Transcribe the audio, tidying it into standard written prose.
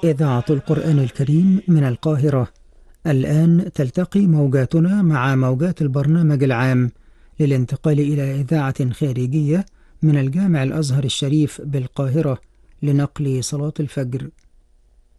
إذاعة القرآن الكريم من القاهرة. الآن تلتقي موجاتنا مع موجات البرنامج العام للانتقال إلى إذاعة خارجية من الجامع الأزهر الشريف بالقاهرة لنقل صلاة الفجر.